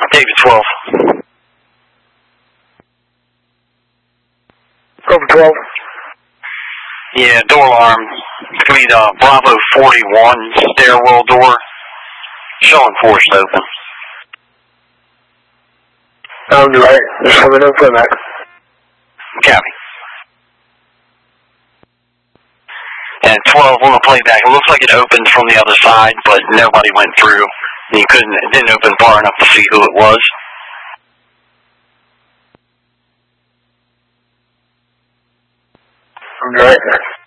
David 12. Over 12. Yeah, door alarm. It's going to be the Bravo 41 stairwell door. Showing forced open. Right. Just let me know for that. Copy. And 12 on the playback. It looks like it opened from the other side, but nobody went through. You couldn't. It didn't open far enough to see who it was. Right.